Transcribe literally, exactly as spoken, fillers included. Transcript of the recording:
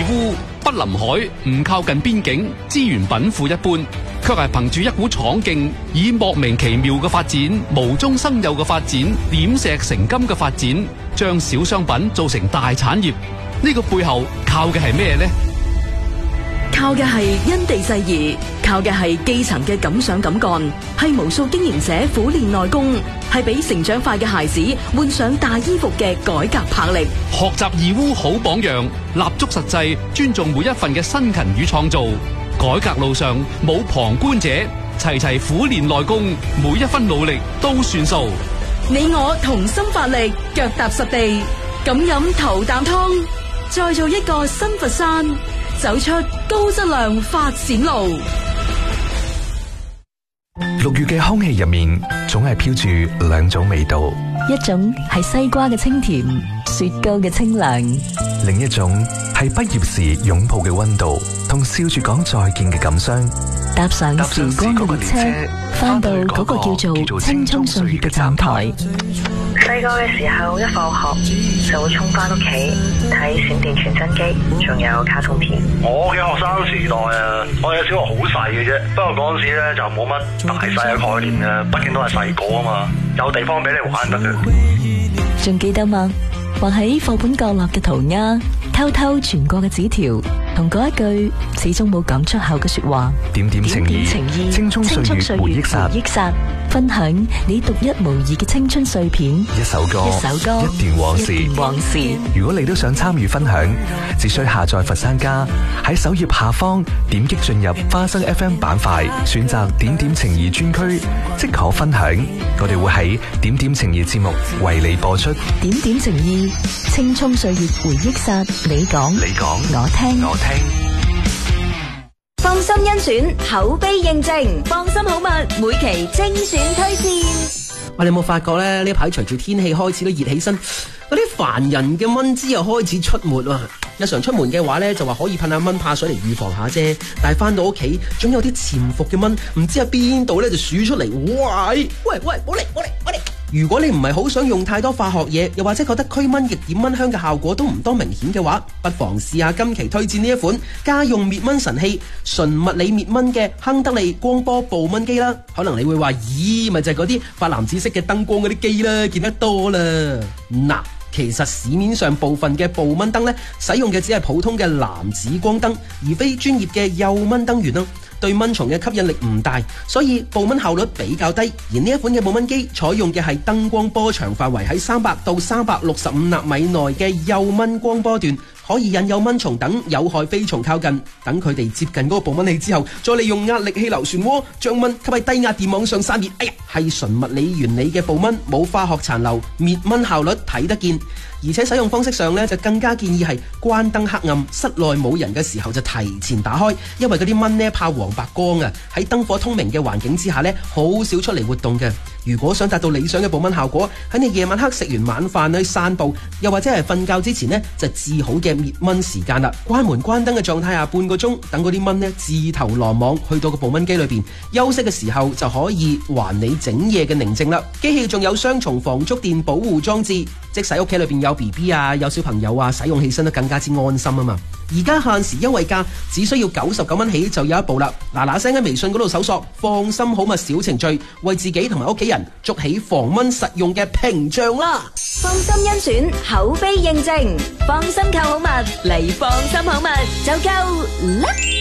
污，不臨海，唔靠近邊境，資源稟賦一般，卻係憑住一股闖勁，以莫名其妙嘅發展、無中生有嘅發展、點石成金嘅發展，將小商品做成大產業。呢個背後靠嘅係咩呢？ 靠嘅係因地制宜，靠嘅係基層嘅敢想敢幹，係無數經營者苦練內功，係俾成長快嘅孩子換上大衣服嘅改革魄力。 學習義烏好榜樣，立足實際，尊重每一份嘅辛勤與創造。改革路上冇旁觀者，齊齊苦練內功，每一分努力都算數。 你我同心發力，腳踏實地，敢飲頭啖湯，再做一個新佛山，走出高質量發展路。 六月嘅空氣入面，總係飄住兩種味道， 一種係西瓜嘅清甜，雪糕嘅清涼； 另一種係畢業時擁抱嘅溫度，同笑住講再見嘅感傷。 搭上時光嘅列車，翻到嗰個叫做青葱歲月嘅站台。 細個嘅時候，一放學就會衝翻屋企睇閃電傳真機，仲有卡通片。 我嘅學生時代啊，我嘅小學好細嘅啫，不過嗰陣時咧就冇乜大細嘅概念嘅，畢竟都係細個啊嘛，有地方俾你玩得嘅。 仲記得嗎？畫喺課本角落嘅塗鴉，偷偷傳過嘅紙條，同嗰一句始終冇講出口嘅說話。 點點情意，青葱歲月回憶殺， 分享你獨一無二嘅青春碎片。 一首歌， 一首歌， 一段往事， 一段往事。 如果你都想參與分享，只需下載佛山家，喺首頁下方點擊進入花生 F M 板塊，選擇點點情意專區，即可分享。我哋會喺點點情意節目為你播出。 點點情意，青葱歲月回憶殺，你講， 你講， 我聽， 我聽。 放心甄選，口碑認證，放心好物，每期精選推薦。 喂，你有冇發覺咧？呢排隨住天氣開始都熱起身，嗰啲煩人嘅蚊滋又開始出沒啊！日常出門嘅話咧，就話可以噴下蚊怕水嚟預防下啫。但係翻到屋企，總有啲潛伏嘅蚊，唔知喺邊度咧就鼠出嚟。喂喂喂，冇嚟冇嚟冇嚟！如果你唔係好想用太多化學嘢，又或者覺得驅蚊液點蚊香嘅效果都唔多明顯嘅話，不妨試下今期推薦呢一款家用滅蚊神器純物理滅蚊嘅亨得利光波捕蚊機啦。可能你會話，咦，咪就係嗰啲發藍紫色嘅燈光嗰啲機啦，見得多啦。嗱，其實市面上部分嘅捕蚊燈呢，使用嘅只係普通嘅藍紫光燈，而非專業嘅幼蚊燈源咯。對蚊蟲嘅吸引力唔大，所以捕蚊效率比較低。而呢一款嘅捕蚊機採用嘅係燈光波長範圍喺三百到三百六十五納米內嘅幼蚊光波段，可以引誘蚊蟲等有害飛蟲靠近。等佢哋接近嗰個捕蚊器之後，再利用壓力氣流漩渦將蚊吸喺低壓電網上散熱。哎呀，係純物理原理嘅捕蚊，冇化學殘留，滅蚊效率睇得見。而且使用方式上咧，就更加建議係關燈黑暗、室內冇人嘅時候就提前打開，因為嗰啲蚊咧怕黃白光啊，喺燈火通明嘅環境之下咧，好少出嚟活動嘅。如果想達到理想嘅捕蚊效果，喺你夜晚黑食完晚飯去散步，又或者係瞓覺之前呢，就至好嘅滅蚊時間啦。關門關燈嘅狀態下半個鐘，等嗰啲蚊呢自投羅網，去到個捕蚊機裏邊休息嘅時候，就可以還你整夜嘅寧靜啦。機器仲有雙重防觸電保護裝置，即使屋企裏邊有 B B 啊，有小朋友啊，使用起身都更加之安心啊嘛。而家限時優惠價，只需要九十九蚊起就有一部啦。嗱嗱聲喺微信嗰度搜索放心好物小程序，為自己同埋屋企人築起防蚊實用嘅屏障啦。 放心甄選，口碑認證，放心購好物嚟，放心好物就夠啦。